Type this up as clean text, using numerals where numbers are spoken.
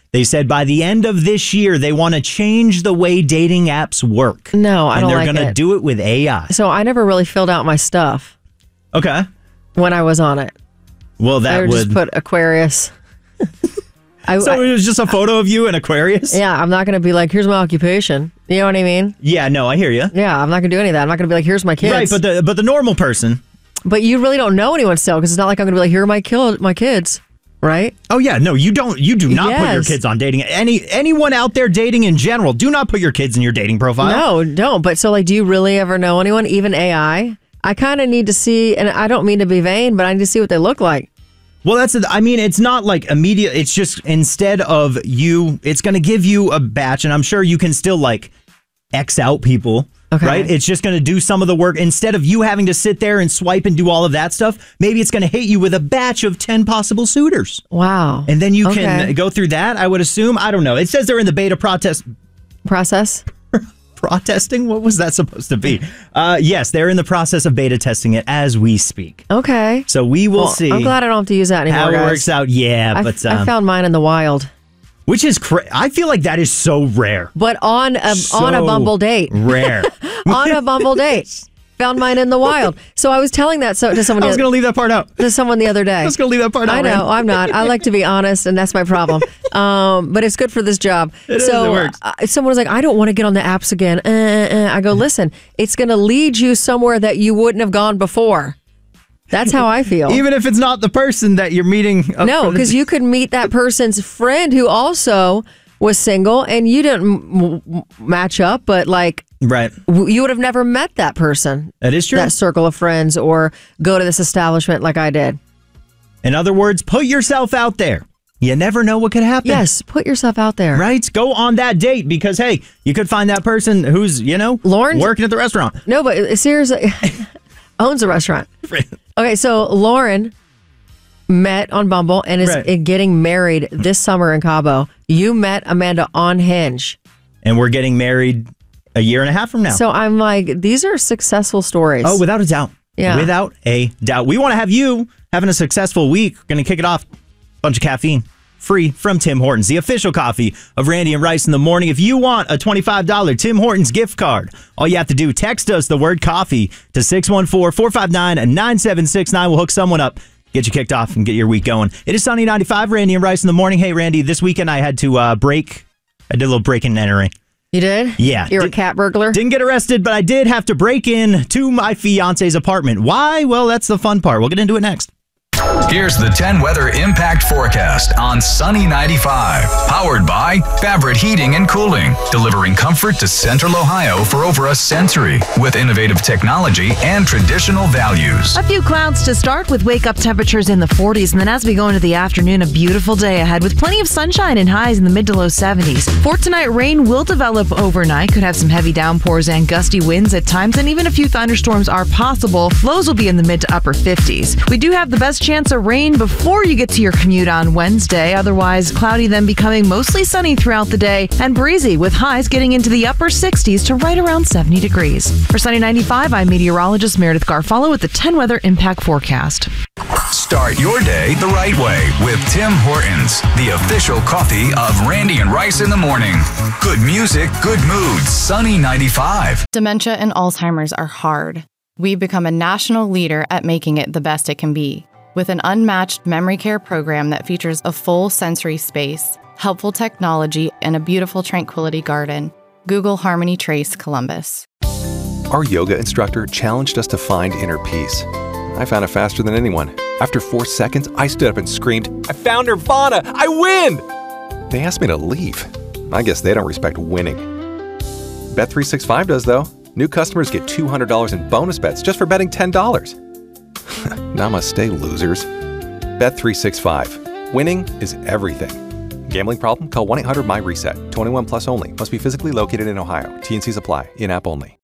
They said by the end of this year, they want to change the way dating apps work. No, I don't like it. And they're going to do it with AI. So I never really filled out my stuff. Okay. When I was on it. Well, that would just put Aquarius. So it was just a photo of you in Aquarius? Yeah, I'm not going to be like, here's my occupation. You know what I mean? Yeah, no, I hear you. Yeah, I'm not going to do any of that. I'm not going to be like, here's my kids. Right, but the normal person. But you really don't know anyone still, because it's not like I'm going to be like, here are my kids, right? Oh yeah, no, you don't. You do not put your kids on dating. Anyone out there dating in general, do not put your kids in your dating profile. No, don't. But so like, do you really ever know anyone, even AI? I kind of need to see, and I don't mean to be vain, but I need to see what they look like. Well, it's not like immediate. It's just instead of you, it's going to give you a batch, and I'm sure you can still like X out people, right? It's just going to do some of the work. Instead of you having to sit there and swipe and do all of that stuff, maybe it's going to hit you with a batch of 10 possible suitors. Wow. And then you can go through that, I would assume. I don't know. It says they're in the beta process. Protesting? What was that supposed to be? Yes, they're in the process of beta testing it as we speak. Okay. So we will see. I'm glad I don't have to use that anymore, how it guys. works out. Yeah, I found mine in the wild. Which is I feel like that is so rare. But on a Bumble date. Rare. On a Bumble date. Found mine in the wild. So I was telling that to someone. I was going to leave that part out. To someone the other day. I was going to leave that part out. I know. I'm not. I like to be honest, and that's my problem. But it's good for this job. It works. Someone was like, I don't want to get on the apps again. I go, listen, it's going to lead you somewhere that you wouldn't have gone before. That's how I feel. Even if it's not the person that you're meeting. No, because you could meet that person's friend who also was single, and you didn't match up, but like, right, you would have never met that person. That is true. That circle of friends, or go to this establishment like I did. In other words, put yourself out there. You never know what could happen. Yes, put yourself out there. Right? Go on that date because, hey, you could find that person who's, Lauren working at the restaurant. No, but seriously, owns a restaurant. Okay, so Lauren met on Bumble and is getting married this summer in Cabo. You met Amanda on Hinge. And we're getting married a year and a half from now. So I'm like, these are successful stories. Oh, without a doubt. Yeah. Without a doubt. We want to have you having a successful week. We're going to kick it off. Bunch of caffeine. Free from Tim Hortons, the official coffee of Randy and Rice in the morning. If you want a $25 Tim Hortons gift card, all you have to do, text us the word coffee to 614-459-9769. We'll hook someone up, get you kicked off, and get your week going. It is Sunny 95, Randy and Rice in the morning. Hey, Randy, this weekend I had to break. I did a little break and entering. You did? Yeah. You're a cat burglar? Didn't get arrested, but I did have to break in to my fiance's apartment. Why? Well, that's the fun part. We'll get into it next. Here's the 10 weather impact forecast on Sunny 95. Powered by Fabric Heating and Cooling. Delivering comfort to Central Ohio for over a century. With innovative technology and traditional values. A few clouds to start with wake-up temperatures in the 40s. And then as we go into the afternoon, a beautiful day ahead with plenty of sunshine and highs in the mid to low 70s. For tonight, rain will develop overnight. Could have some heavy downpours and gusty winds at times. And even a few thunderstorms are possible. Lows will be in the mid to upper 50s. We do have the best chance of rain before you get to your commute on Wednesday. Otherwise, cloudy, then becoming mostly sunny throughout the day and breezy with highs getting into the upper 60s to right around 70 degrees. For Sunny 95, I'm meteorologist Meredith Garfalo with the 10 weather impact forecast. Start your day the right way with Tim Hortons, the official coffee of Randy and Rice in the morning. Good music, good moods. Sunny 95. Dementia and Alzheimer's are hard. We've become a national leader at making it the best it can be. With an unmatched memory care program that features a full sensory space, helpful technology, and a beautiful tranquility garden. Google Harmony Trace Columbus. Our yoga instructor challenged us to find inner peace. I found it faster than anyone. After 4 seconds, I stood up and screamed, "I found Nirvana! I win!" They asked me to leave. I guess they don't respect winning. Bet365 does, though. New customers get $200 in bonus bets just for betting $10. Namaste, losers. Bet365. Winning is everything. Gambling problem? Call 1-800-MY-RESET. 21 plus only. Must be physically located in Ohio. T&Cs apply. In-app only.